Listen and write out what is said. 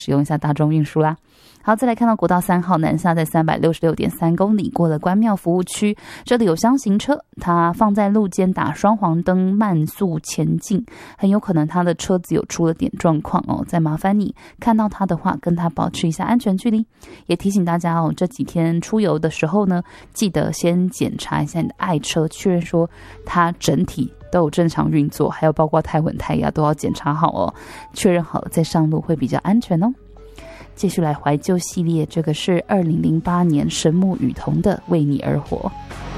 使用一下大众运输啦。好，再来看到国道3号南下在366.3公里，过了关庙服务区，这里有箱型车，它放在路肩打双黄灯慢速前进，很有可能它的车子有出了点状况哦，再麻烦你看到它的话，跟它保持一下安全距离。也提醒大家哦，这几天出游的时候呢，记得先检查一下你的爱车，确认说它整体都有正常运作，还有包括胎稳胎压都要检查好哦，确认好了再上路会比较安全哦。继续来怀旧系列，这个是2008年神木雨桐的《为你而活》。